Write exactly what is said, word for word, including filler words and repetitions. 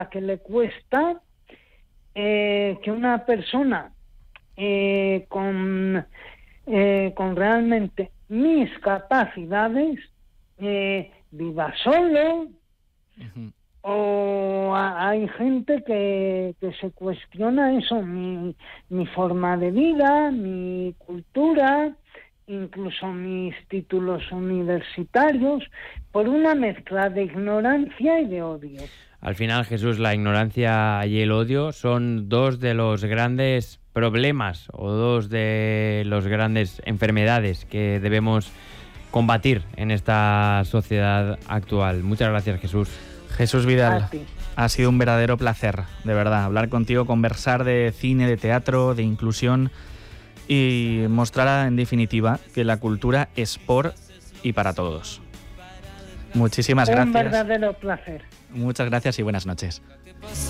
que le cuesta eh, que una persona eh, con, eh, con realmente mis capacidades eh, viva solo. Uh-huh. O a, hay gente que, que se cuestiona eso, mi, mi forma de vida, mi cultura, incluso mis títulos universitarios, por una mezcla de ignorancia y de odio. Al final, Jesús, la ignorancia y el odio son dos de los grandes problemas o dos de las grandes enfermedades que debemos combatir en esta sociedad actual. Muchas gracias, Jesús. Jesús Vidal, ha sido un verdadero placer, de verdad, hablar contigo, conversar de cine, de teatro, de inclusión y mostrar en definitiva que la cultura es por y para todos. Muchísimas gracias. Un verdadero placer. Muchas gracias y buenas noches.